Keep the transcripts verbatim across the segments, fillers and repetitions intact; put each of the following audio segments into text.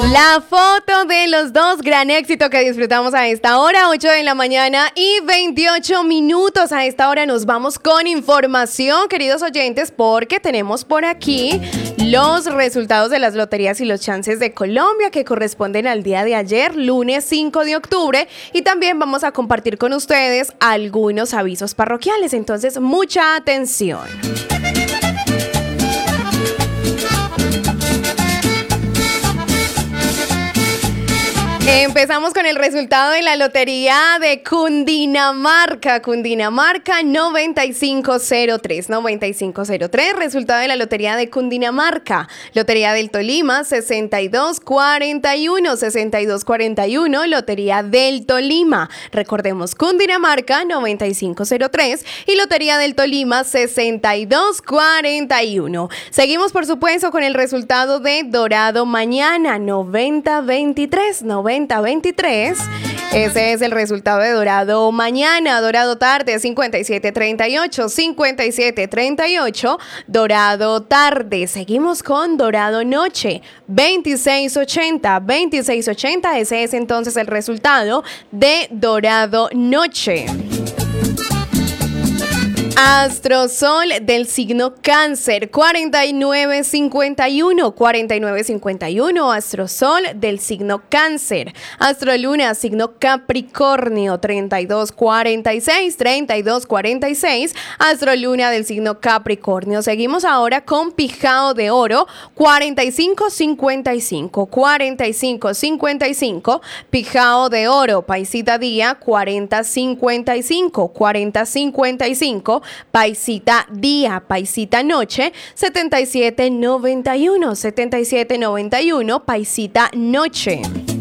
La foto de los dos, gran éxito que disfrutamos a esta hora, ocho de la mañana y veintiocho minutos. A esta hora nos vamos con información, queridos oyentes, porque tenemos por aquí los resultados de las loterías y los chances de Colombia que corresponden al día de ayer, lunes cinco de octubre, y también vamos a compartir con ustedes algunos avisos parroquiales, entonces mucha atención. Empezamos con el resultado de la lotería de Cundinamarca. Cundinamarca noventa y cinco cero tres, noventa y cinco cero tres. Resultado de la lotería de Cundinamarca. Lotería del Tolima sesenta y dos cuarenta y uno, sesenta y dos cuarenta y uno. Lotería del Tolima. Recordemos, Cundinamarca noventa y cinco cero tres y Lotería del Tolima sesenta y dos cuarenta y uno. Seguimos, por supuesto, con el resultado de Dorado Mañana noventa veintitrés, noventa veintitrés. Ese es el resultado de Dorado Mañana. Dorado Tarde cincuenta y siete treinta y ocho, cincuenta y siete treinta y ocho. Dorado Tarde. Seguimos con Dorado Noche veintiséis ochenta, veintiséis ochenta. Ese es entonces el resultado de Dorado Noche. Astrosol del signo Cáncer, cuarenta y nueve cincuenta y uno, cuarenta y nueve cincuenta y uno. Astrosol del signo Cáncer. Astroluna, signo Capricornio, treinta y dos cuarenta y seis, treinta y dos cuarenta y seis. Astroluna del signo Capricornio. Seguimos ahora con Pijao de Oro, cuarenta y cinco cincuenta y cinco, cuarenta y cinco cincuenta y cinco. Pijao de Oro, Paisita Día, cuarenta cincuenta y cinco, cuarenta cincuenta y cinco. Paisita Día, Paisita Noche, setenta y siete noventa y uno, setenta y siete noventa y uno. Paisita Noche.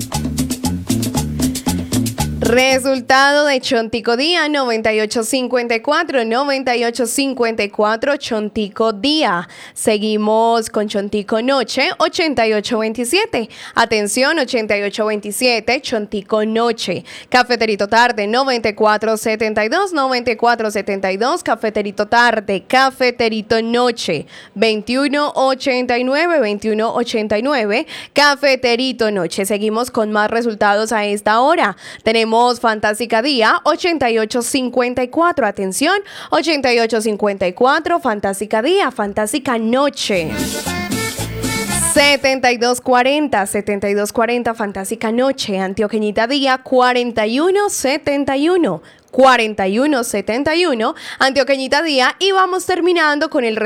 Resultado de Chontico Día, noventa y ocho cincuenta y cuatro, noventa y ocho cincuenta y cuatro, Chontico Día. Seguimos con Chontico Noche, ochenta y ocho veintisiete. Atención, ochenta y ocho veintisiete, Chontico Noche. Cafeterito Tarde, noventa y cuatro setenta y dos, noventa y cuatro setenta y dos. Cafeterito Tarde, Cafeterito Noche, veintiuno ochenta y nueve, veintiuno ochenta y nueve. Cafeterito Noche. Seguimos con más resultados a esta hora. Tenemos Fantástica Día, ochenta y ocho cincuenta y cuatro. Atención, ochenta y ocho cincuenta y cuatro. Fantástica Día, Fantástica Noche. setenta y dos cuarenta, setenta y dos cuarenta. Fantástica Noche. Antioqueñita Día, cuarenta y uno setenta y uno, cuarenta y uno setenta y uno. Antioqueñita Día. Y vamos terminando con el